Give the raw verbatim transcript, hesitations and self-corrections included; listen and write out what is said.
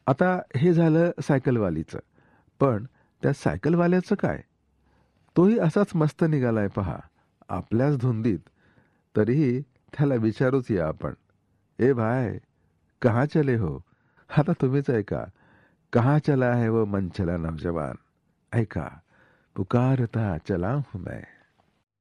आता हे झालं सायकलवालीचं. पण त्या सायकलवाल्याचं काय? तोही असाच मस्त निघालाय पहा, आपल्याच धुंदीत. तरीही त्याला विचारूच या आपण, "ए भाई, कहाँ चले हो?" आता तुम्हीच ऐका, "कहाँ चला है वो मन चला नौजवान." ऐका, पुकारता चला हूं मैं.